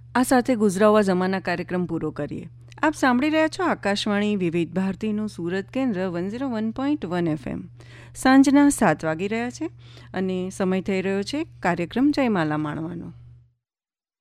આ સાથે ગુજરાવા જમાના કાર્યક્રમ પૂરો કરીએ. આપ સાંભળી રહ્યા છો આકાશવાણી વિવિધ ભારતીનું સુરત કેન્દ્ર 101.1 FM. સાંજના 7 વાગી રહ્યા છે અને સમય થઈ રહ્યો છે કાર્યક્રમ જયમાલા માણવાનો.